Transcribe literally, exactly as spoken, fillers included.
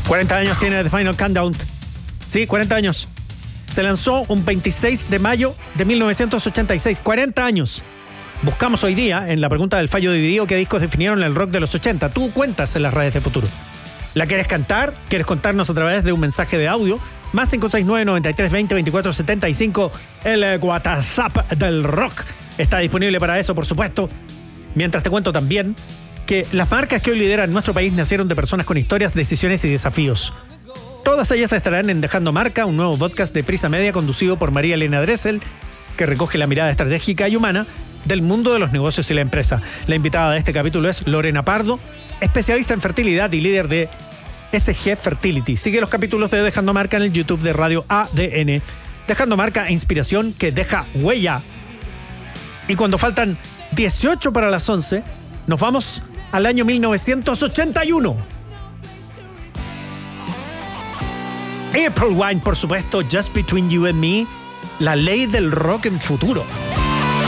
cuarenta años tiene The Final Countdown. Sí, cuarenta años. Se lanzó un veintiséis de mayo de mil novecientos ochenta y seis. cuarenta años. Buscamos hoy día, en la pregunta del fallo dividido, qué discos definieron el rock de los ochenta. Tú cuentas en las redes de Futuro. ¿La quieres cantar? ¿Quieres contarnos a través de un mensaje de audio? Más cinco seis nueve, nueve tres dos cero, veinticuatro setenta y cinco. El eh, WhatsApp del rock está disponible para eso, por supuesto. Mientras te cuento también que las marcas que hoy lideran nuestro país nacieron de personas con historias, decisiones y desafíos. Todas ellas estarán en Dejando Marca, un nuevo podcast de Prisa Media conducido por María Elena Dressel, que recoge la mirada estratégica y humana del mundo de los negocios y la empresa. La invitada de este capítulo es Lorena Pardo, especialista en fertilidad y líder de S G Fertility. Sigue los capítulos de Dejando Marca en el YouTube de Radio A D N. Dejando Marca, inspiración que deja huella. Y cuando faltan dieciocho para las once, nos vamos al año mil novecientos ochenta y uno. April Wine, por supuesto, Just Between You and Me, la ley del rock en Futuro.